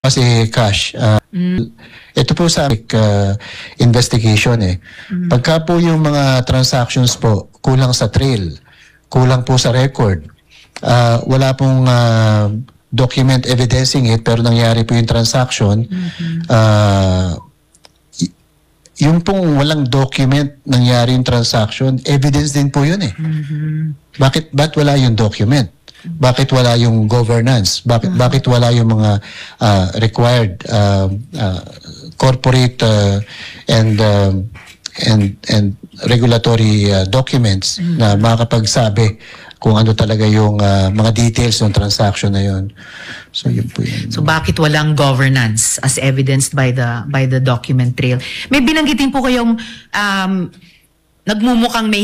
Kasi cash. Ito po sa investigation eh. Pagka po yung mga transactions po kulang sa trail, kulang po sa record, wala pong document evidencing it pero nangyari po yung transaction, yung pong walang document nangyari yung transaction, evidence din po yun eh. Ba't wala yung document? Bakit wala yung governance? Bakit wala yung mga required corporate and regulatory documents na makakapagsabi kung ano talaga yung mga details ng transaction na yun. So yun po yun. So bakit walang governance as evidenced by the document trail? May binanggitin po kayong nagmumukhang may